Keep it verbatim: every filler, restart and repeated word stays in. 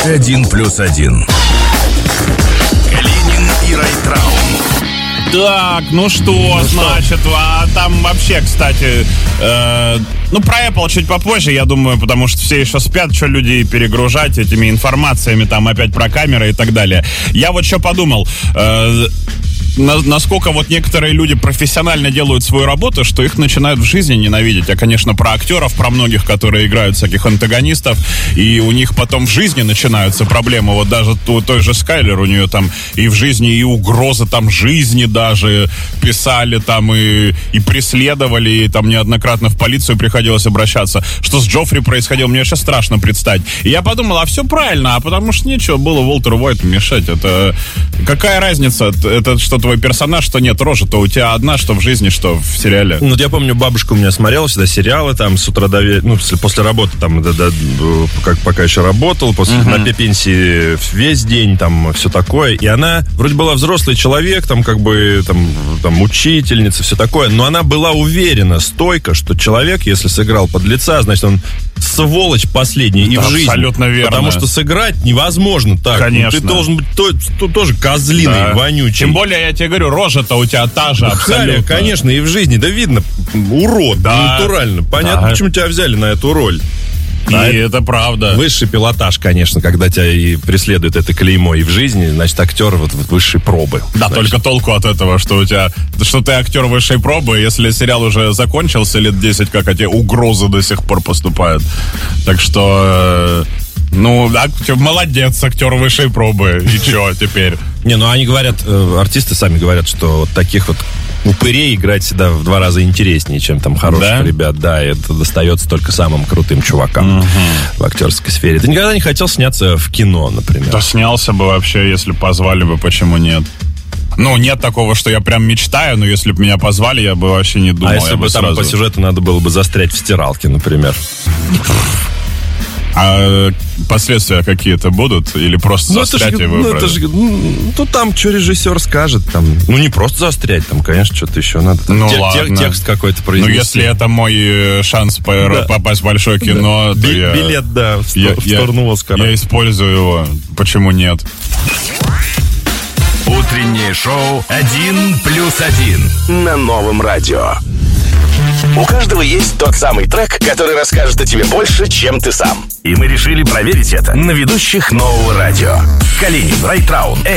Один плюс один. Калинин и Райт-Траун. Так, ну что, ну значит, что? А там вообще, кстати, э, ну про Apple чуть попозже, я думаю, потому что все еще спят, что людей перегружать этими информациями, там опять про камеры и так далее. Я вот что подумал, э, на, насколько вот некоторые люди профессионально делают свою работу, что их начинают в жизни ненавидеть. Я, конечно, про актеров, про многих, которые играют всяких антагонистов, и у них потом в жизни начинаются проблемы. Вот даже у той же Скайлер, у нее там и в жизни, и угрозы там жизни даже писали там, и, и преследовали, и там неоднократно в полицию приходилось обращаться. Что с Джоффри происходило, мне сейчас страшно представить. И я подумал, а все правильно, а потому что нечего было Уолтеру Уайту мешать. Это какая разница? Это что твой персонаж, что нет, рожа-то у тебя одна, что в жизни, что в сериале. Ну, я помню, бабушка у меня смотрела всегда сериалы, там, с утра до вечера, ну, после работы, там, до, до, как, пока еще работал, после, uh-huh. на пенсии весь день, там, все такое, и она вроде была взрослый человек, там, как бы, там, там, учительница, все такое, но она была уверена, стойко, что человек, если сыграл подлеца, значит, он сволочь последний и да, в жизни. Абсолютно верно. Потому что сыграть невозможно так. Конечно. Ты должен быть то, то, тоже козлиный, да. вонючий. Тем более, я тебе говорю, рожа-то у тебя та же абсолютно. Харя, конечно, и в жизни, да видно, урод, да. натурально. Понятно, да. почему тебя взяли на эту роль. И да, это правда. Высший пилотаж, конечно, когда тебя и преследует это клеймо и в жизни, значит, актер вот высшей пробы. Да, значит. Только толку от этого, что у тебя, что ты актер высшей пробы, если сериал уже закончился лет десять, как эти угрозы до сих пор поступают. Так что, ну, да, молодец, актер высшей пробы. И что теперь? Не, ну они говорят, артисты сами говорят, что вот таких вот упырей играть всегда в два раза интереснее, чем там хороших да? ребят. Да, и это достается только самым крутым чувакам угу. в актерской сфере. Ты никогда не хотел сняться в кино, например? Да снялся бы вообще, если позвали бы, почему нет? Ну, нет такого, что я прям мечтаю, но если бы меня позвали, я бы вообще не думал. А если бы там сразу... по сюжету надо было бы застрять в стиралке, например? А последствия какие-то будут? Или просто ну, застрять же, и выбрать? Ну, это же, ну, ну, там, что режиссер скажет, там, ну, не просто застрять, там, конечно, что-то еще надо. Там, ну, те, ладно. Текст какой-то произнести. Ну, если это мой шанс да. попасть в большое кино, да. то Би- я... Билет, да, в, я, в сторону Оскара. Я использую его. Почему нет? Утреннее шоу «Один плюс один» на Новом радио. У каждого есть тот самый трек, который расскажет о тебе больше, чем ты сам. И мы решили проверить это на ведущих Нового радио. Калинин, Райт-Траун,